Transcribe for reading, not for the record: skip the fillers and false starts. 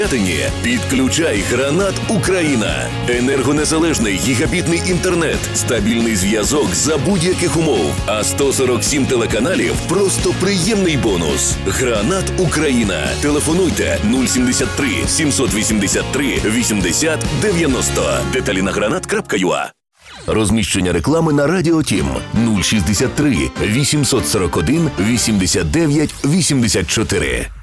Підключай Гранат Україна. Енергонезалежний гігабітний інтернет, стабільний зв'язок за будь-яких умов. А 147 телеканалів – просто приємний бонус. Гранат Україна. Телефонуйте 073 783 80 90. Деталі на granat.ua. Розміщення реклами на Радіо Тім 063 841 89 84.